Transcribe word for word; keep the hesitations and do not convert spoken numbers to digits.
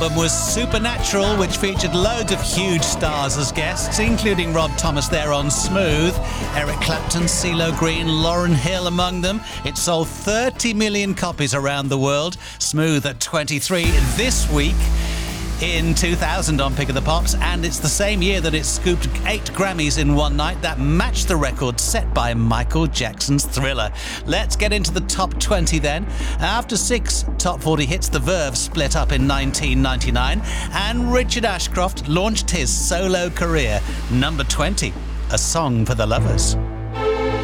album was Supernatural, which featured loads of huge stars as guests, including Rob Thomas there on Smooth, Eric Clapton, CeeLo Green, Lauryn Hill among them. It sold thirty million copies around the world. Smooth at twenty-three this week in two thousand on Pick of the Pops, and it's the same year that it scooped eight Grammys in one night. That matched the record set by Michael Jackson's Thriller. Let's get into the top twenty then. After six top forty hits, The Verve split up in nineteen ninety-nine, and Richard Ashcroft launched his solo career. Number twenty, A Song for the Lovers.